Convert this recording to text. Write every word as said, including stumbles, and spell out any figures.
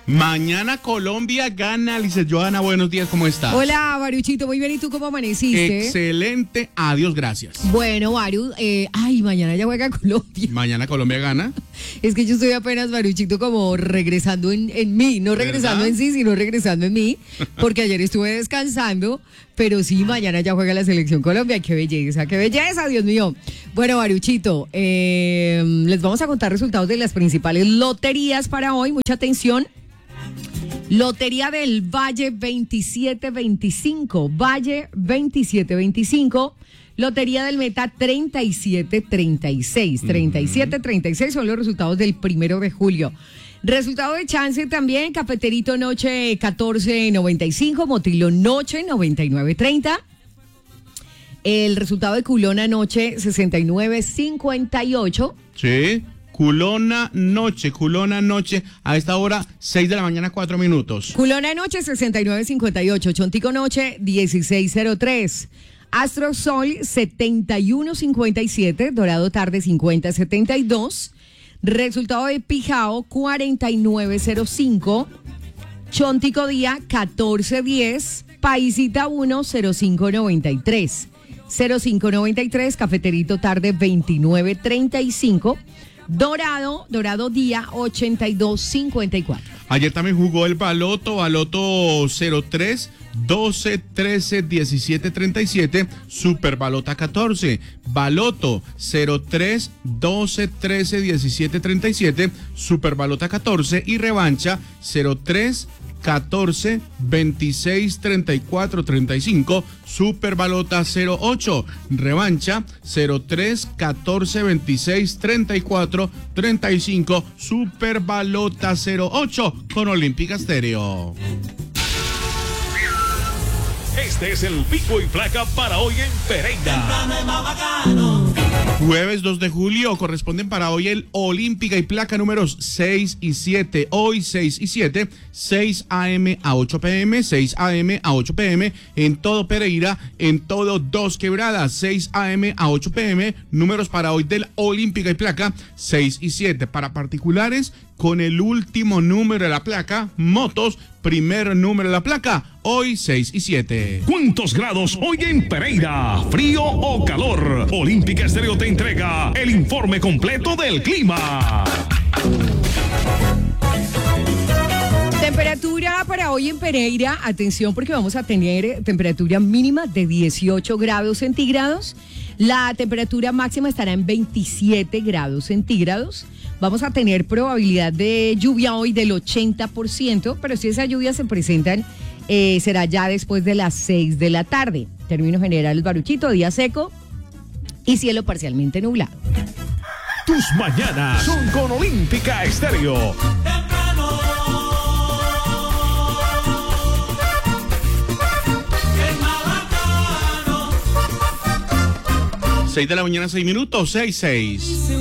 Mañana Colombia gana. Lice Johanna, buenos días, ¿cómo estás? Hola, Baruchito, muy bien. ¿Y tú cómo amaneciste? Excelente, adiós, gracias. Bueno, Baru, eh, ay, mañana ya juega Colombia. Mañana Colombia gana. Es que yo estoy apenas, Baruchito, como regresando en, en mí. No regresando ¿verdad? En sí, sino regresando en mí. Porque ayer estuve descansando. Pero sí, mañana ya juega la selección Colombia. ¡Qué belleza, qué belleza, Dios mío! Bueno, Baruchito, eh, les vamos a contar resultados de las principales loterías para hoy. Mucha atención. Lotería del Valle veintisiete veinticinco, Valle veintisiete veinticinco, Lotería del Meta treinta y siete treinta y seis, treinta y siete treinta y seis son los resultados del primero de julio. Resultado de chance también, Cafeterito Noche catorce noventa y cinco, Motilo Noche noventa y nueve treinta. El resultado de Culona Noche sesenta y nueve cincuenta y ocho. Sí. Culona Noche, Culona Noche, a esta hora, seis de la mañana, cuatro minutos. Culona Noche, sesenta y nueve cincuenta y ocho. Chontico Noche, dieciséis cero tres. Astro Sol, setenta y uno cincuenta y siete. Dorado Tarde, cincuenta setenta y dos. Resultado de Pijao, cuarenta y nueve cero cinco. Chontico Día, catorce diez. Paisita uno, cero cinco noventa y tres. cero cinco noventa y tres. Cafeterito Tarde, veintinueve treinta y cinco. Dorado, Dorado Día, ochenta y dos cincuenta y cuatro. Ayer también jugó el Baloto, Baloto cero tres, doce, trece, diecisiete, treinta y siete, Super Balota catorce, Baloto cero tres, doce, trece, diecisiete, treinta y siete, Super Balota catorce y Revancha cero tres, catorce, veintiséis, treinta y cuatro, treinta y cinco, Super Balota cero ocho, Revancha cero tres, catorce, veintiséis, treinta y cuatro, treinta y cinco, Super Balota cero ocho con Olímpica Estéreo. Este es el pico y placa para hoy en Pereira. Jueves dos de julio corresponden para hoy el Olímpica y placa números seis y siete. Hoy seis y siete, seis a eme a ocho pe eme, seis a eme a ocho pe eme en todo Pereira, en todo Dos Quebradas, seis a eme a ocho pe eme. Números para hoy del Olímpica y placa seis y siete. Para particulares, con el último número de la placa, motos, primer número de la placa, hoy seis y siete. ¿Cuántos grados hoy en Pereira? ¿Frío o calor? Olímpica Estéreo te entrega el informe completo del clima. Temperatura para hoy en Pereira, atención porque vamos a tener temperatura mínima de dieciocho grados centígrados. La temperatura máxima estará en veintisiete grados centígrados. Vamos a tener probabilidad de lluvia hoy del ochenta por ciento, pero si esas lluvias se presentan, eh, será ya después de las seis de la tarde. Términos generales, Baruchito, día seco y cielo parcialmente nublado. Tus mañanas son con Olímpica Estéreo. seis de la mañana, seis minutos, seis, seis.